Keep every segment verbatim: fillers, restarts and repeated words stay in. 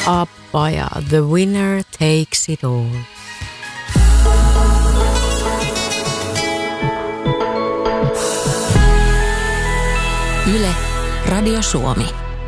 Abba ja The Winner Takes It All. Yle, Radio Suomi.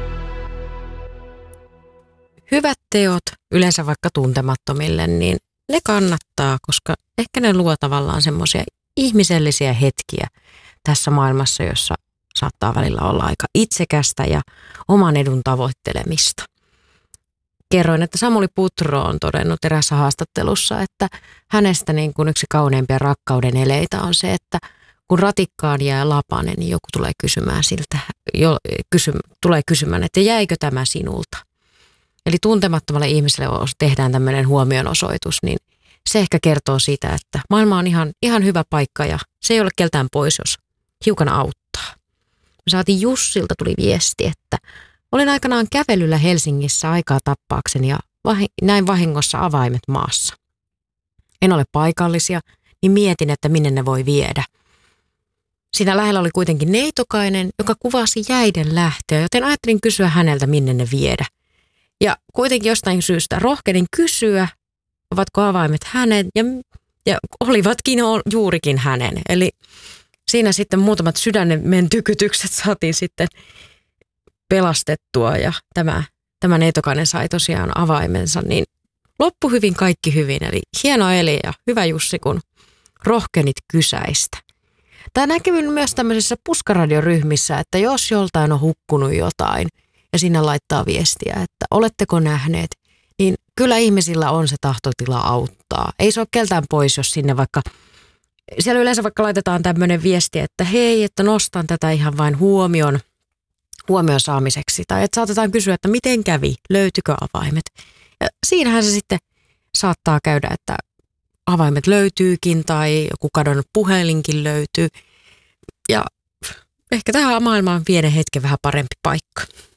Hyvät teot, yleensä vaikka tuntemattomille, niin ne kannattaa, koska ehkä ne luo tavallaan semmoisia ihmisellisiä hetkiä tässä maailmassa, jossa saattaa välillä olla aika itsekästä ja oman edun tavoittelemista. Kerroin, että Samuli Putro on todennut erässä haastattelussa, että hänestä niin kuin yksi kauneimpia rakkauden eleitä on se, että kun ratikkaan jää lapane, niin joku tulee kysymään siltä, jo, kysy, tulee kysymään, että jäikö tämä sinulta? Eli tuntemattomalle ihmiselle tehdään tämmöinen huomionosoitus, niin se ehkä kertoo siitä, että maailma on ihan, ihan hyvä paikka ja se ei ole keltään pois, jos hiukan auttaa. Me saatiin Jussilta, tuli viesti, että olin aikanaan kävelyllä Helsingissä aikaa tappaakseni ja näin vahingossa avaimet maassa. En ole paikallisia, niin mietin, että minne ne voi viedä. Siinä lähellä oli kuitenkin neitokainen, joka kuvasi jäiden lähtöä, joten ajattelin kysyä häneltä, minne ne viedä. Ja kuitenkin jostain syystä rohkenin kysyä, ovatko avaimet hänen, ja, ja olivatkin juurikin hänen. Eli siinä sitten muutamat sydämen tykytykset saatiin sitten pelastettua, ja tämä, tämä neitokainen sai tosiaan avaimensa, niin loppu hyvin, kaikki hyvin. Eli hieno eli ja hyvä Jussi, kun rohkenit kysäistä. Tämä näkyy myös tämmöisissä puskaradioryhmissä, että jos joltain on hukkunut jotain ja sinne laittaa viestiä, että oletteko nähneet, niin kyllä ihmisillä on se tahtotila auttaa. Ei se ole keltään pois, jos sinne vaikka, siellä yleensä vaikka laitetaan tämmöinen viesti, että hei, että nostan tätä ihan vain huomion, huomion saamiseksi. Tai että saatetaan kysyä, että miten kävi, löytykö avaimet. Ja siinähän se sitten saattaa käydä, että avaimet löytyykin tai joku kadonnut puhelinkin löytyy. Ja ehkä tähän maailmaan pienen hetken vähän parempi paikka.